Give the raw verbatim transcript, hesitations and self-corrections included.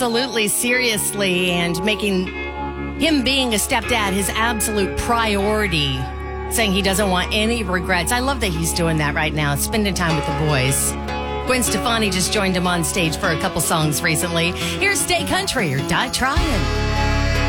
absolutely seriously and making him being a stepdad his absolute priority, saying he doesn't want any regrets. I love that he's doing that right now, spending time with the boys. Gwen Stefani just joined him on stage for a couple songs recently. Here's Stay Country or Die Trying.